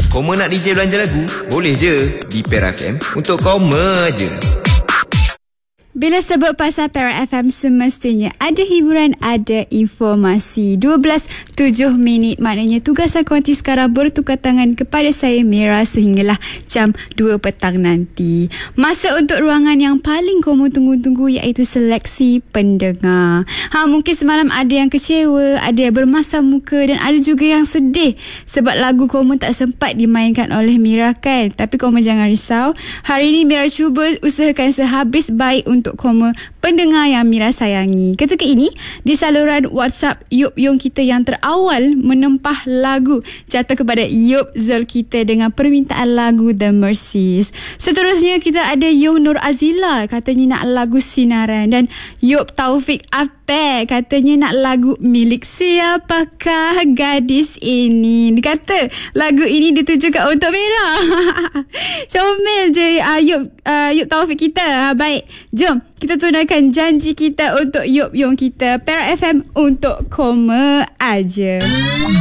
Koma nak DJ belanja lagu? Boleh je. Di Perak FM untuk koma je. Bila sebut pasal Perak FM, semestinya ada hiburan, ada informasi. 12:07, maknanya tugas Akuanti sekarang bertukar tangan kepada saya, Mira, sehinggalah jam 2 petang nanti. Masa untuk ruangan yang paling kamu tunggu-tunggu, iaitu seleksi pendengar. Mungkin semalam ada yang kecewa, ada yang bermasam muka, dan ada juga yang sedih sebab lagu kamu tak sempat dimainkan oleh Mira kan. Tapi kamu jangan risau. Hari ini Mira cuba usahakan sehabis baik untuk kamu pendengar yang Mira sayangi. Ketika ini, di saluran WhatsApp Yop Yong kita yang terawal menempah lagu jatuh kepada Yop Zul kita dengan permintaan lagu The Mercies. Seterusnya kita ada Yong Nur Azila, katanya nak lagu Sinaran, dan Yop Taufik Apek katanya nak lagu Milik Siapakah Gadis Ini. Dia kata lagu ini ditujukan untuk Mira. Comel je Yop Taufik kita. Baik, jom kita tunaikan janji kita untuk Yop Yong kita. Perak FM untuk koma aja.